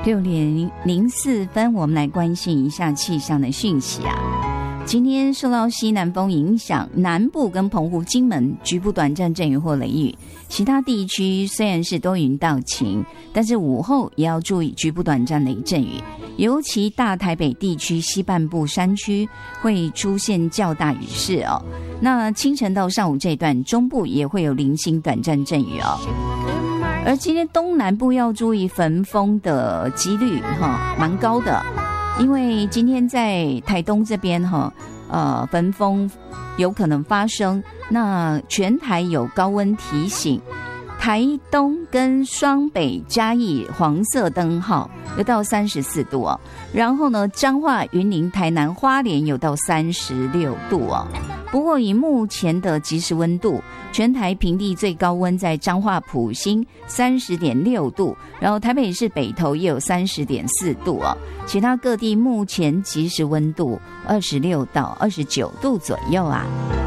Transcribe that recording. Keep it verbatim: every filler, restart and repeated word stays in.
六点零四分，我们来关心一下气象的讯息啊。今天受到西南风影响，南部跟澎湖、金门局部短暂阵雨或雷雨，其他地区虽然是多云到晴，但是午后也要注意局部短暂雷阵雨，尤其大台北地区西半部山区会出现较大雨势哦。那清晨到上午这段，中部也会有零星短暂阵雨哦。而今天东南部要注意焚风的几率哈，蛮高的。因为今天在台东这边哈，呃，焚风有可能发生，那全台有高温提醒，台东跟双北嘉义黄色灯号有到三十四度哦，然后呢，彰化、云林、台南、花莲有到三十六度哦。不过以目前的即时温度，全台平地最高温在彰化埔心三十点六度，然后台北市北投也有三十点四度哦。其他各地目前即时温度二十六到二十九度左右啊。